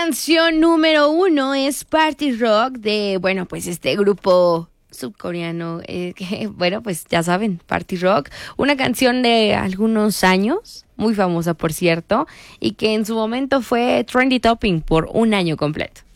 Canción número 1 es Party Rock de, pues este grupo subcoreano, que, pues ya saben, Party Rock, una canción de algunos años, muy famosa por cierto, y que en su momento fue trendy topping por un año completo.